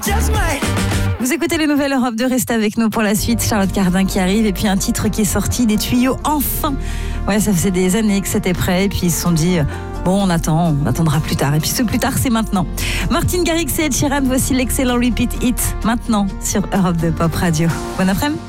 Vous écoutez les nouvelles Europe 2, restez avec nous pour la suite. Charlotte Cardin qui arrive et puis un titre qui est sorti des tuyaux enfin. Ouais, ça faisait des années que c'était prêt et puis ils se sont dit bon, on attendra plus tard. Et puis ce plus tard, c'est maintenant. Martin Garrix et Ed Sheeran, voici l'excellent Repeat It maintenant sur Europe 2 Pop Radio. Bon après-midi.